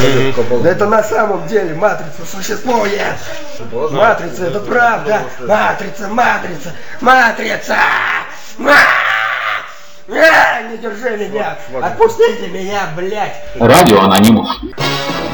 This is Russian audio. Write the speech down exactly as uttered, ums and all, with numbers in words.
Mm-hmm. Да это на самом деле матрица существует. Матрица это правда. Матрица, матрица, матрица. Не держи меня. Отпустите меня, блядь. Радио Анонимус.